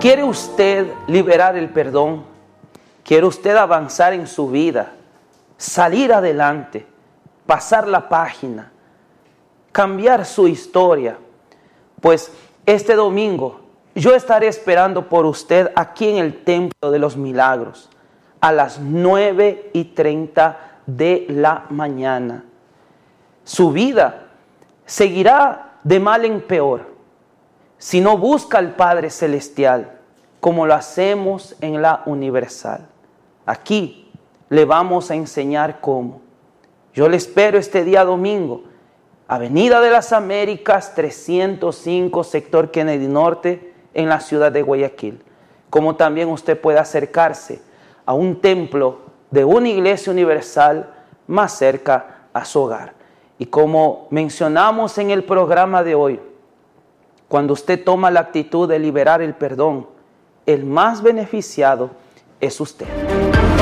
¿Quiere usted liberar el perdón? ¿Quiere usted avanzar en su vida? Salir adelante, pasar la página, cambiar su historia. Pues este domingo yo estaré esperando por usted aquí en el Templo de los Milagros a las 9:30 de la mañana. Su vida seguirá de mal en peor si no busca al Padre Celestial, como lo hacemos en la Universal. Aquí le vamos a enseñar cómo. Yo le espero este día domingo, Avenida de las Américas 305, sector Kennedy Norte, en la ciudad de Guayaquil. Como también usted puede acercarse a un templo de una iglesia universal más cerca a su hogar. Y como mencionamos en el programa de hoy, cuando usted toma la actitud de liberar el perdón, el más beneficiado es usted.